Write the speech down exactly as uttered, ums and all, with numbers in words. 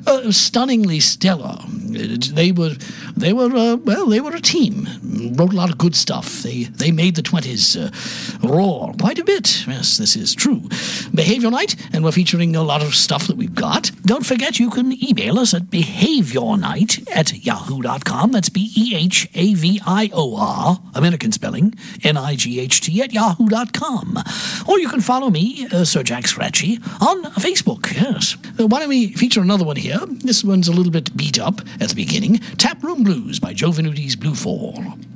uh, stunningly stellar. They were, they were, uh, well, they were a team. Wrote a lot of good stuff. They they made the twenties uh, roar quite a bit. Yes, this is true. Behavior Night, and we're featuring a lot of stuff that we've got. Don't forget you can email us at behaviornight at yahoo dot com. That's B E H A V I O R, American spelling, N I G H T at yahoo dot com. Or you can follow me, uh, Sir Jack Scratchy, on Facebook, yes. Uh, why don't we feature another one here? This one's a little bit beat up at the beginning. Tap Room Blues by Joe Venuti's Blue Fall.